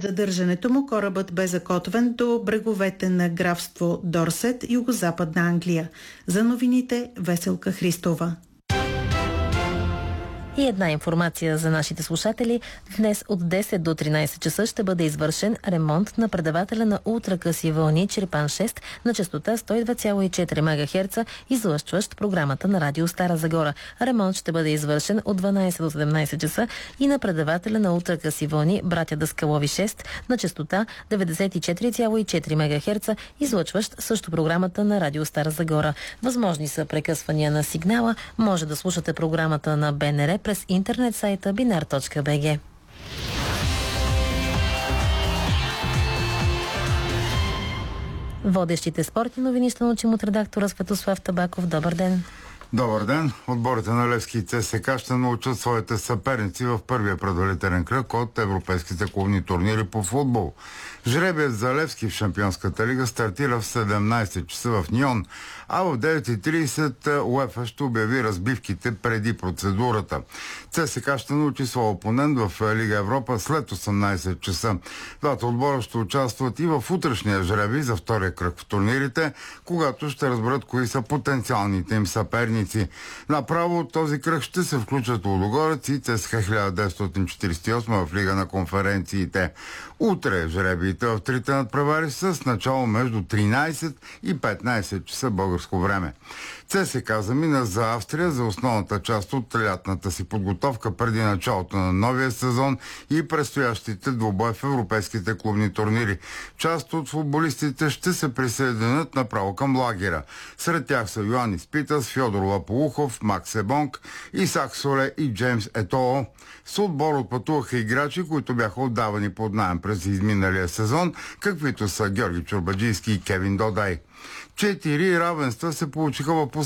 задържането му корабът бе закотвен до бреговете на графство Дорсет, югозападна Англия. За новините Веселка Христова. И една информация за нашите слушатели. Днес от 10 до 13 часа ще бъде извършен ремонт на предавателя на ултракъси вълни Чирпан 6 на честота 102,4 МГц, излъчващ програмата на радио Стара Загора. Ремонт ще бъде извършен от 12 до 17 часа и на предавателя на ултракъси вълни Братя Даскалови 6 на честота 94,4 МГц, излъчващ също програмата на радио Стара Загора. Възможни са прекъсвания на сигнала. Може да слушате програмата на БНР през интернет сайта binar.bg. Водещите спортни новини ще научим от редактора Светослав Табаков. Добър ден! Добър ден! Отборите на Левски и ЦСКА ще научат своите съперници в първия предварителен кръг от европейските клубни турнири по футбол. Жребият за Левски в Шампионската лига стартира в 17 часа в Ньон, а в 9:30 УЕФА ще обяви разбивките преди процедурата. ЦСКА ще научи своя опонент в Лига Европа след 18 часа. Двата отбора ще участват и в утрешния жребий за втория кръг в турнирите, когато ще разберат кои са потенциалните им съперници. Направо от този кръг ще се включат Лудогорец и ЦСКА 1948 в Лига на конференциите. Утре жребиите в трите надпревари с начало между 13 и 15 часа българско време. ЦСКА замина за Австрия за основната част от лятната си подготовка преди началото на новия сезон и предстоящите двубой в европейските клубни турнири. Част от футболистите ще се присъединят направо към лагера. Сред тях са Йоанис Питас, Фьодор Лаполухов, Макс Ебонг, Исак Соле и Джеймс Етоо. С отбор отпътуваха играчи, които бяха отдавани под наем през изминалия сезон, каквито са Георги Чорбаджийски и Кевин Додай. 4 равенства се получиха в